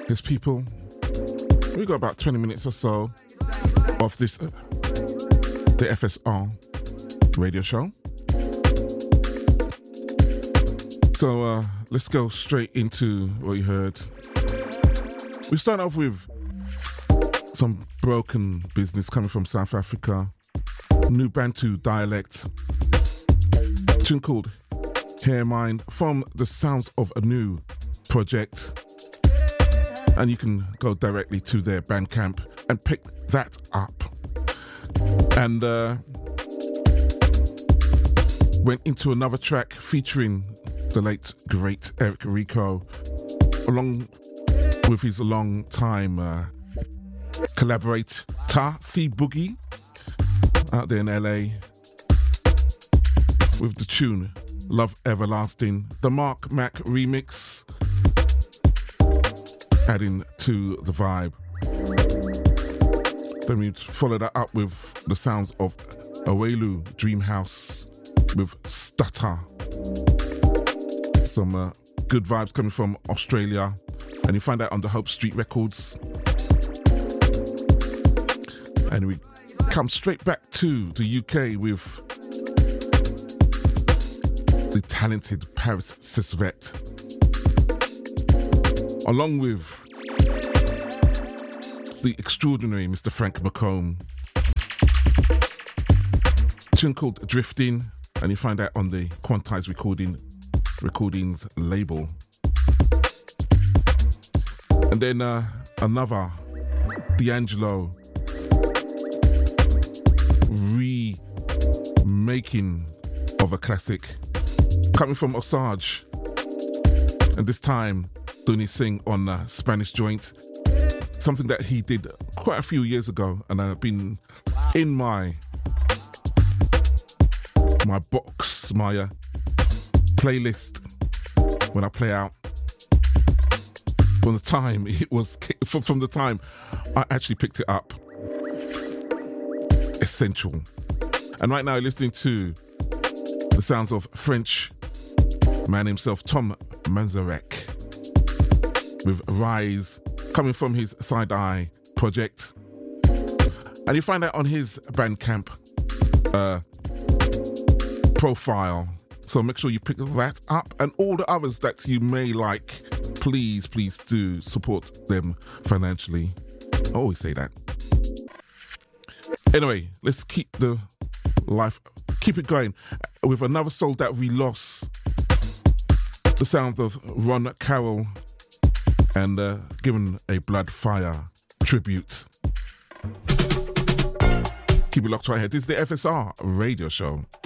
Yes, people, we got about 20 minutes or so of this, the FSR radio show. So let's go straight into what you heard. We start off with some Broken Business coming from South Africa. New Bantu dialect. Tune called Hair Mind from the Sounds of a New project. And you can go directly to their Bandcamp and pick that up. And went into another track featuring the late, great Eric Rico, along with his long-time collaborator, C Boogie, out there in LA, with the tune Love Everlasting, the Mark Mac remix, adding to the vibe. Then we follow that up with the sounds of Awelu Dreamhouse with Stutter. Some good vibes coming from Australia, and you find that on the Hope Street Records. And we come straight back to the UK with the talented Paris Sisvet, along with the extraordinary Mr. Frank McComb. Tune called Drifting, and you find that on the Quantize Recordings label. And then another D'Angelo remaking of a classic coming from Osage, and this time doing his thing on Spanish Joint, something that he did quite a few years ago, and I've been in my box, my playlist when I play out from the time I actually picked it up. Essential. And right now you're listening to the sounds of French man himself, Tom Manzarek, with Rise, coming from his Side Eye project. And you find that on his Bandcamp profile. So make sure you pick that up, and all the others that you may like, please do support them financially. I always say that. Anyway, let's keep it going with another soul that we lost. The sounds of Ron Carroll, and given a Bloodfire tribute. Keep it locked right here. This is the FSR radio show.